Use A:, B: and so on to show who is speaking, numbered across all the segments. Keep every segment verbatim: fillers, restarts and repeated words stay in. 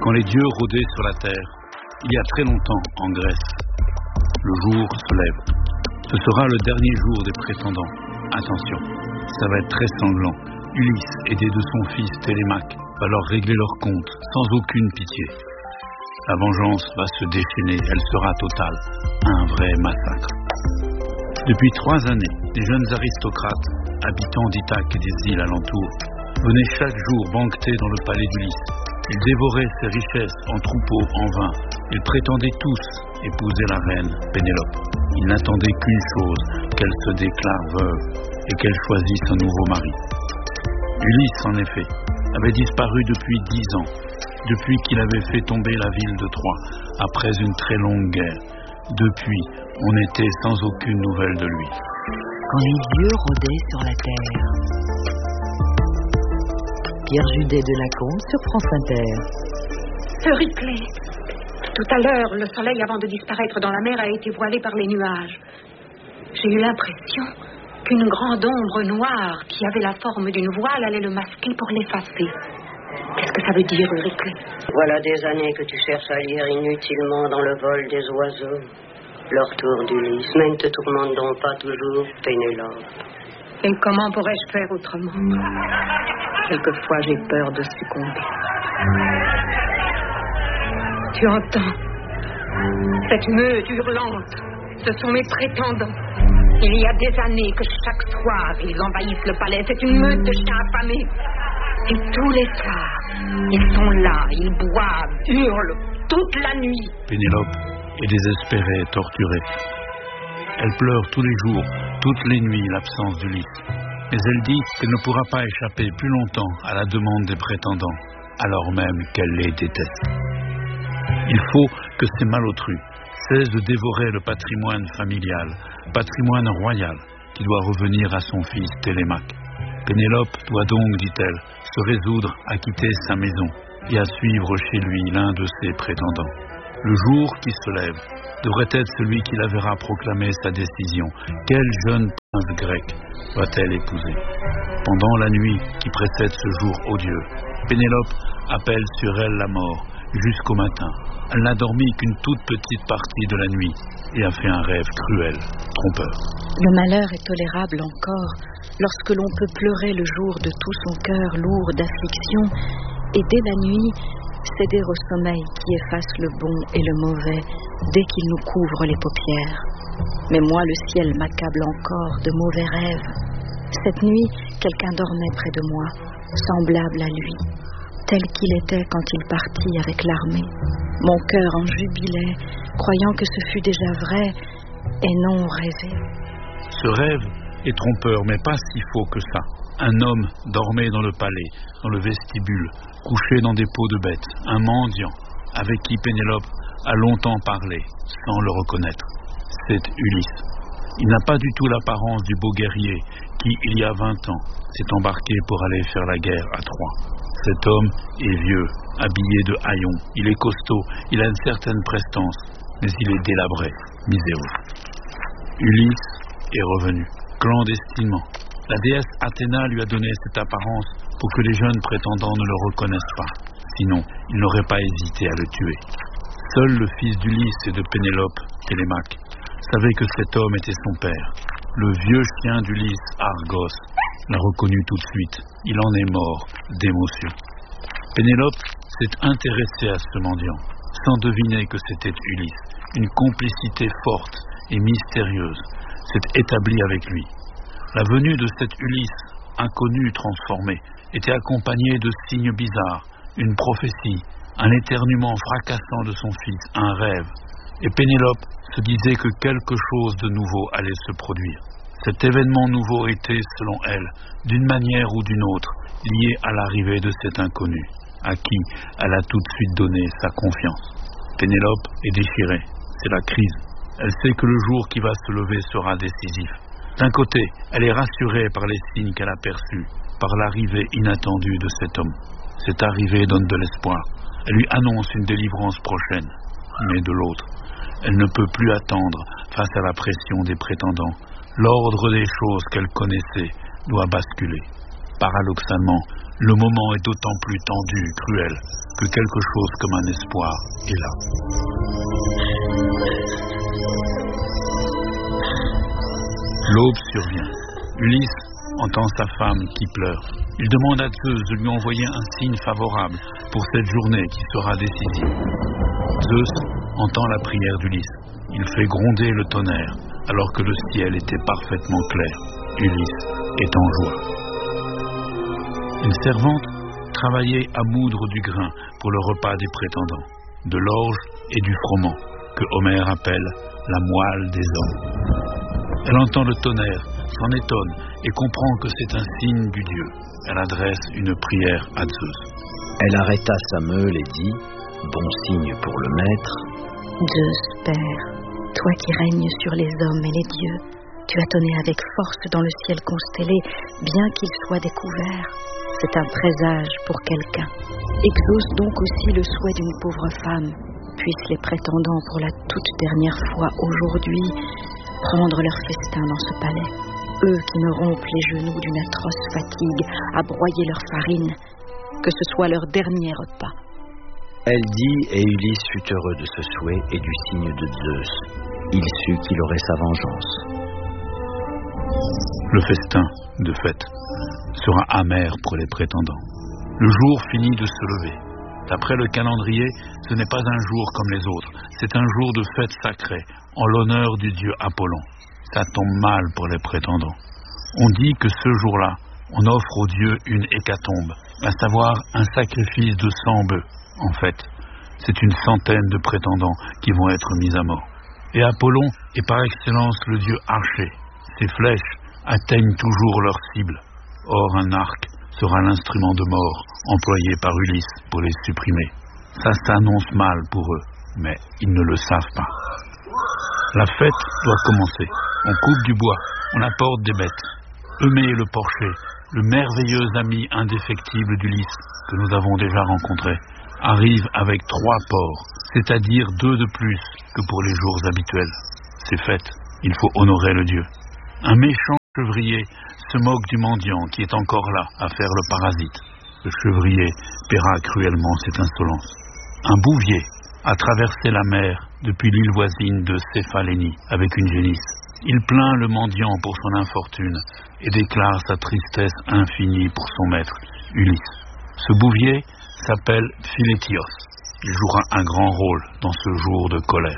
A: Quand les dieux rôdaient sur la terre, il y a très longtemps en Grèce, le jour se lève. Ce sera le dernier jour des prétendants. Attention, ça va être très sanglant. Ulysse, aidé de son fils Télémaque, va leur régler leur compte sans aucune pitié. La vengeance va se déchaîner, elle sera totale, un vrai massacre. Depuis trois années, des jeunes aristocrates, habitants d'Ithaque et des îles alentours, venaient chaque jour banqueter dans le palais d'Ulysse. Ils dévoraient ses richesses en troupeaux, en vin. Ils prétendaient tous épouser la reine Pénélope. Ils n'attendaient qu'une chose, qu'elle se déclare veuve et qu'elle choisisse un nouveau mari. Ulysse, en effet, avait disparu depuis dix ans, depuis qu'il avait fait tomber la ville de Troie, après une très longue guerre. Depuis, on était sans aucune nouvelle de lui.
B: Quand les dieux rôdaient sur la terre. Pierre Judet de Lacombe sur France Inter.
C: Euryclée, tout à l'heure, le soleil, avant de disparaître dans la mer, a été voilé par les nuages. J'ai eu l'impression qu'une grande ombre noire qui avait la forme d'une voile allait le masquer pour l'effacer. Qu'est-ce que ça veut dire, Euryclée?
D: Voilà des années que tu cherches à lire inutilement dans le vol des oiseaux leur tour d'Ulysse. Mais ne te tourmente donc pas toujours, Pénélope.
C: Et comment pourrais-je faire autrement? Quelquefois, j'ai peur de succomber. Tu entends? Cette meute hurlante, ce sont mes prétendants. Il y a des années que chaque soir, ils envahissent le palais. C'est une meute de chiens affamés. Et tous les soirs, ils sont là, ils boivent, hurlent, toute la nuit.
A: Pénélope est désespérée, torturée. Elle pleure tous les jours, toutes les nuits, l'absence d'Ulysse. Mais elle dit qu'elle ne pourra pas échapper plus longtemps à la demande des prétendants, alors même qu'elle les déteste. Il faut que ces malotrus cessent de dévorer le patrimoine familial, patrimoine royal, qui doit revenir à son fils Télémaque. Pénélope doit donc, dit-elle, se résoudre à quitter sa maison et à suivre chez lui l'un de ses prétendants. Le jour qui se lève devrait être celui qui la verra proclamer sa décision. Quel jeune prince grec va-t-elle épouser? Pendant la nuit qui précède ce jour odieux, Pénélope appelle sur elle la mort jusqu'au matin. Elle n'a dormi qu'une toute petite partie de la nuit et a fait un rêve cruel, trompeur.
B: Le malheur est tolérable encore lorsque l'on peut pleurer le jour de tout son cœur lourd d'affliction et dès la nuit céder au sommeil qui efface le bon et le mauvais dès qu'il nous couvre les paupières. Mais moi, le ciel m'accable encore de mauvais rêves. Cette nuit, quelqu'un dormait près de moi, semblable à lui, tel qu'il était quand il partit avec l'armée. Mon cœur en jubilait, croyant que ce fut déjà vrai et non rêvé.
A: Ce rêve est trompeur, mais pas si faux que ça. Un homme dormait dans le palais, dans le vestibule, couché dans des peaux de bêtes, un mendiant, avec qui Pénélope a longtemps parlé, sans le reconnaître. C'est Ulysse. Il n'a pas du tout l'apparence du beau guerrier qui, il y a vingt ans, s'est embarqué pour aller faire la guerre à Troie. Cet homme est vieux, habillé de haillons, il est costaud, il a une certaine prestance, mais il est délabré, miséreux. Ulysse est revenu, clandestinement. La déesse Athéna lui a donné cette apparence pour que les jeunes prétendants ne le reconnaissent pas. Sinon, il n'aurait pas hésité à le tuer. Seul le fils d'Ulysse et de Pénélope, Télémaque, savait que cet homme était son père. Le vieux chien d'Ulysse, Argos, l'a reconnu tout de suite. Il en est mort d'émotion. Pénélope s'est intéressée à ce mendiant, sans deviner que c'était Ulysse. Une complicité forte et mystérieuse s'est établie avec lui. La venue de cet Ulysse, inconnu transformé, était accompagnée de signes bizarres, une prophétie, un éternuement fracassant de son fils, un rêve. Et Pénélope se disait que quelque chose de nouveau allait se produire. Cet événement nouveau était, selon elle, d'une manière ou d'une autre, lié à l'arrivée de cet inconnu, à qui elle a tout de suite donné sa confiance. Pénélope est déchirée, c'est la crise. Elle sait que le jour qui va se lever sera décisif. D'un côté, elle est rassurée par les signes qu'elle a perçus, par l'arrivée inattendue de cet homme. Cette arrivée donne de l'espoir. Elle lui annonce une délivrance prochaine. Mais de l'autre, elle ne peut plus attendre face à la pression des prétendants. L'ordre des choses qu'elle connaissait doit basculer. paradoxalement, le moment est d'autant plus tendu, cruel, que quelque chose comme un espoir est là. L'aube survient. Ulysse entend sa femme qui pleure. Il demande à Zeus de lui envoyer un signe favorable pour cette journée qui sera décisive. Zeus entend la prière d'Ulysse. Il fait gronder le tonnerre alors que le ciel était parfaitement clair. Ulysse est en joie. Une servante travaillait à moudre du grain pour le repas des prétendants, de l'orge et du froment, que Homère appelle la moelle des hommes. Elle entend le tonnerre, s'en étonne et comprend que c'est un signe du Dieu. Elle adresse une prière à Zeus.
E: Elle arrêta sa meule et dit, bon signe pour le maître.
B: Zeus, Père, toi qui règnes sur les hommes et les dieux, tu as tonné avec force dans le ciel constellé, bien qu'il soit découvert. C'est un présage pour quelqu'un. Exauce donc aussi le souhait d'une pauvre femme. Puissent les prétendants pour la toute dernière fois aujourd'hui prendre leur festin dans ce palais. Eux qui me rompent les genoux d'une atroce fatigue à broyer leur farine, que ce soit leur dernier repas.
E: Elle dit, et Ulysse fut heureux de ce souhait et du signe de Zeus. Il sut qu'il aurait sa vengeance.
A: Le festin, de fait, sera amer pour les prétendants. Le jour finit de se lever. D'après le calendrier, ce n'est pas un jour comme les autres, c'est un jour de fête sacrée, en l'honneur du dieu Apollon. Ça tombe mal pour les prétendants. On dit que ce jour-là, on offre au dieu une hécatombe, à savoir un sacrifice de cent bœufs. En fait, c'est une centaine de prétendants qui vont être mis à mort. Et Apollon est par excellence le dieu archer. Ses flèches atteignent toujours leur cible. Or, un arc sera l'instrument de mort employé par Ulysse pour les supprimer. Ça s'annonce mal pour eux, mais ils ne le savent pas. La fête doit commencer. On coupe du bois, on apporte des bêtes. Eumée le porcher, le merveilleux ami indéfectible d'Ulysse, que nous avons déjà rencontré, arrive avec trois porcs, c'est-à-dire deux de plus que pour les jours habituels. C'est fête, il faut honorer le dieu. Un méchant chevrier se moque du mendiant qui est encore là à faire le parasite. Le chevrier paiera cruellement cette insolence. Un bouvier a traversé la mer depuis l'île voisine de Céphalénie avec une génisse. Il plaint le mendiant pour son infortune et déclare sa tristesse infinie pour son maître, Ulysse. Ce bouvier s'appelle Philétios. Il jouera un grand rôle dans ce jour de colère.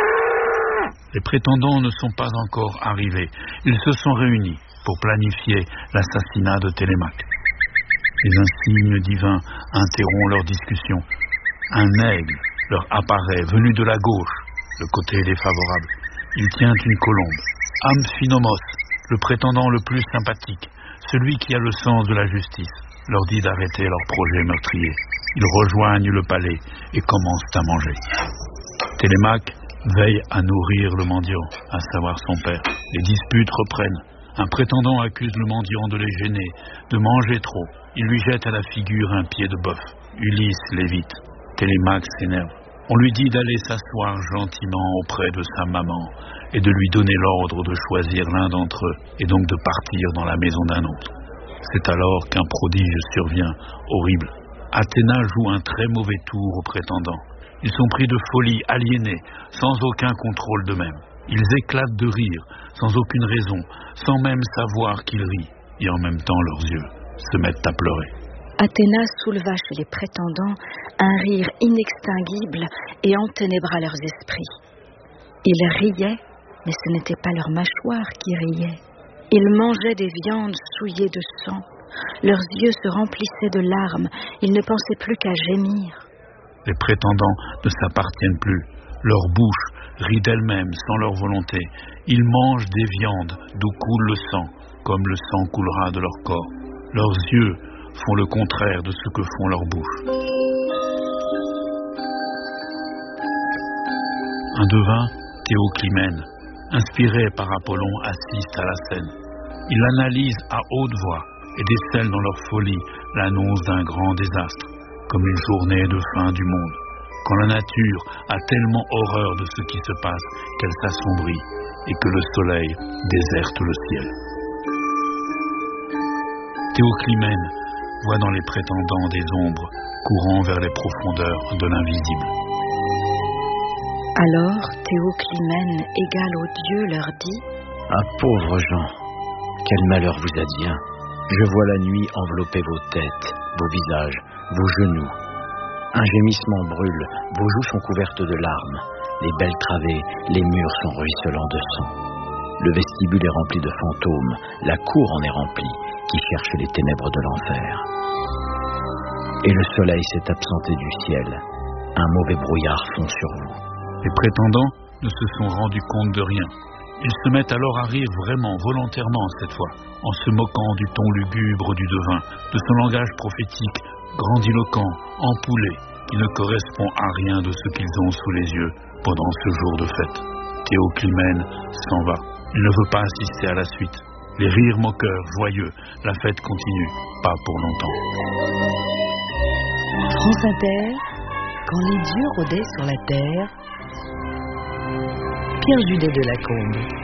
A: Les prétendants ne sont pas encore arrivés. Ils se sont réunis pour planifier l'assassinat de Télémaque. Les insignes divins interrompent leur discussion. Un aigle leur apparaît, venu de la gauche, le côté défavorable. Il tient une colombe. Amphinomos, le prétendant le plus sympathique, celui qui a le sens de la justice, leur dit d'arrêter leur projet meurtrier. Ils rejoignent le palais et commencent à manger. Télémaque veille à nourrir le mendiant, à savoir son père. Les disputes reprennent. Un prétendant accuse le mendiant de les gêner, de manger trop. Il lui jette à la figure un pied de bœuf. Ulysse l'évite. Télémaque s'énerve. On lui dit d'aller s'asseoir gentiment auprès de sa maman et de lui donner l'ordre de choisir l'un d'entre eux et donc de partir dans la maison d'un autre. C'est alors qu'un prodige survient, horrible. Athéna joue un très mauvais tour aux prétendants. Ils sont pris de folie, aliénés, sans aucun contrôle d'eux-mêmes. Ils éclatent de rire, sans aucune raison, sans même savoir qu'ils rient. Et en même temps, leurs yeux se mettent à pleurer.
B: Athéna souleva chez les prétendants un rire inextinguible et enténébra leurs esprits. Ils riaient, mais ce n'était pas leur mâchoire qui riait. Ils mangeaient des viandes souillées de sang. Leurs yeux se remplissaient de larmes. Ils ne pensaient plus qu'à gémir.
A: Les prétendants ne s'appartiennent plus. Leur bouche rit d'elle-même sans leur volonté. Ils mangent des viandes d'où coule le sang, comme le sang coulera de leur corps. Leurs yeux font le contraire de ce que font leurs bouches. Un devin, Théoclymène, inspiré par Apollon, assiste à la scène. Il analyse à haute voix et décèle dans leur folie l'annonce d'un grand désastre, comme une journée de fin du monde, quand la nature a tellement horreur de ce qui se passe qu'elle s'assombrit et que le soleil déserte le ciel. Théoclymène voit dans les prétendants des ombres courant vers les profondeurs de l'invisible.
B: Alors Théoclymène, égal aux dieux, leur dit:
E: Ah, pauvres gens, quel malheur vous advient. Je vois la nuit envelopper vos têtes, vos visages, vos genoux. Un gémissement brûle, vos joues sont couvertes de larmes, les belles travées, les murs sont ruisselants de sang. Le vestibule est rempli de fantômes, la cour en est remplie, qui cherche les ténèbres de l'enfer. Et le soleil s'est absenté du ciel, un mauvais brouillard fond sur vous.
A: Les prétendants ne se sont rendus compte de rien. Ils se mettent alors à rire vraiment, volontairement cette fois, en se moquant du ton lugubre du devin, de son langage prophétique, grandiloquent, empoulé, qui ne correspond à rien de ce qu'ils ont sous les yeux pendant ce jour de fête. Théoclymène s'en va. Il ne veut pas assister à la suite. Les rires moqueurs, joyeux, la fête continue, pas pour longtemps.
F: France Inter, quand les dieux rôdaient sur la terre, Pierre Judet de Lacombe.